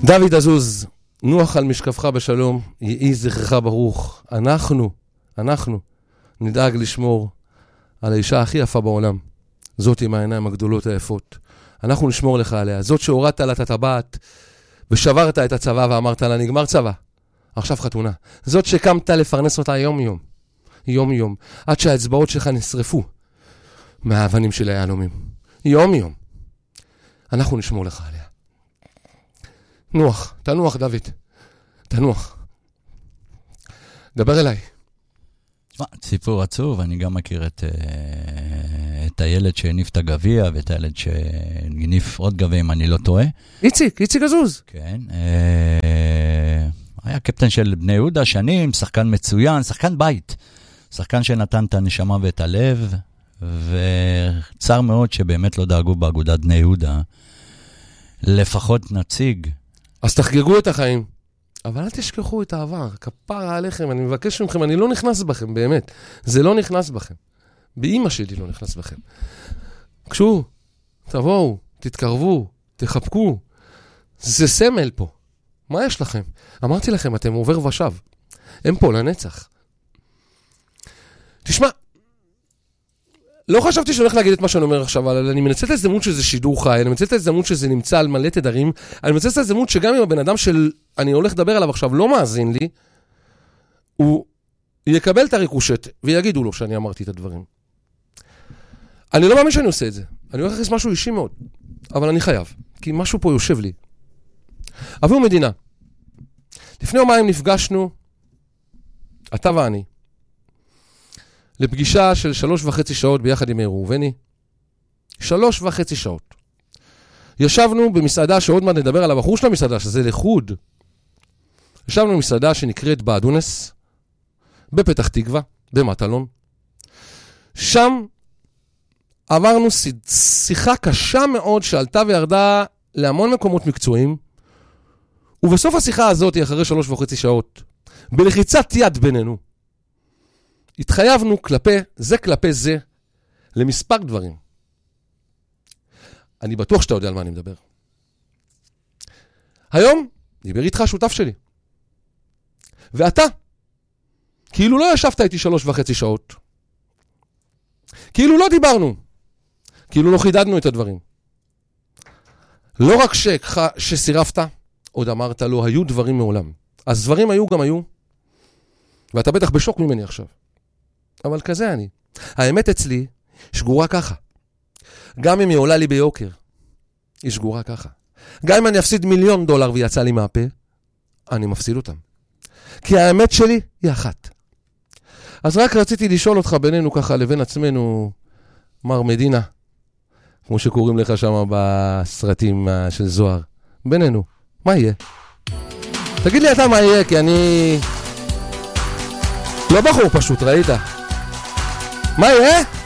דוד עזוז, נוח על משכבך בשלום, יהי זכרך ברוך. אנחנו נדאג לשמור על האישה הכי יפה בעולם. זאת עם העיניים הגדולות היפות. אנחנו נשמור לך עליה. זאת שהורדת לה את הטבעת ושברת את הצבא ואמרת לה, נגמר צבא. עכשיו חתונה. זאת שקמת לפרנס אותה יום-יום. עד שהאצבעות שלך נשרפו מהאבנים של היהלומים. יום-יום. אנחנו נשמור לך עליה. תנוח דוד. תנוח. דבר אליי. סיפור עצוב, אני גם מכיר את הילד שהניף את הגביע, ואת הילד שהניף עוד גביע, אם אני לא טועה. איציק עזוז. כן. היה קפטן של בני יהודה, שנים, שחקן מצוין, שחקן בית. שחקן שנתן את הנשמה ואת הלב, וצר מאוד שבאמת לא דאגו באגודת בני יהודה. לפחות נציג. אז תחגגו את החיים. אבל אל תשכחו את העבר, כפרה עליכם, אני מבקש מכם, אני לא נכנס בכם, באמת. זה לא נכנס בכם. באמא שלי לא נכנס בכם. קשו, תבואו, תתקרבו, תחבקו. זה סמל פה. מה יש לכם? אמרתי לכם, אתם עובר ושב. הם פה לנצח. תשמע, לא חשבתי שאני הולך להגיד את מה שאני אומר עכשיו, אבל אני מנצל את ההזדמנות שזה שידור חי, אני מנצל את ההזדמנות שזה נמצא על מלא תדרים, אני מנצל את ההזדמנות שגם אם הבן אדם אני הולך לדבר עליו עכשיו לא מאזין לי, הוא יקבל את הריקושט ויגידו לו שאני אמרתי את הדברים. אני לא מאמין שאני עושה את זה. אני הולך להכניס משהו אישי מאוד, אבל אני חייב, כי משהו פה יושב לי. עבור מדינה. לפני יומיים נפגשנו, אתה ואני, לפגישה של 3.5 שעות ביחד עם ראובני. 3.5 שעות. ישבנו במסעדה שעוד מעט נדבר על הבחור של המסעדה, שזה לחוד. ישבנו במסעדה שנקראת באדונס, בפתח תקווה, במטלון. שם עברנו שיחה קשה מאוד שעלתה וירדה להמון מקומות מקצועיים, ובסוף השיחה הזאת, אחרי 3.5 שעות, בלחיצת יד בינינו, התחייבנו כלפי זה למספר דברים. אני בטוח שאתה יודע על מה אני מדבר. היום דיבר איתך שותף שלי. ואתה, כאילו לא ישבת איתי 3.5 שעות. כאילו לא דיברנו. כאילו לא חידדנו את הדברים. לא רק שסירפת, עוד אמרת לו, היו דברים מעולם. אז דברים היו גם היו. ואתה בטח בשוק ממני עכשיו. אבל כזה אני. האמת אצלי שגורה ככה. גם אם היא עולה לי ביוקר, היא שגורה ככה. גם אם אני אפסיד $1,000,000 ויצא לי מהפה, אני מפסיד אותם. כי האמת שלי היא אחת. אז רק רציתי לשאול אותך בינינו ככה לבין עצמנו, מר מדינה, כמו שקוראים לך שם בסרטים של זוהר, בינינו, מה יהיה? תגיד לי אתה מה יהיה, כי אני לא בחור פשוט, ראית? מה יהיה?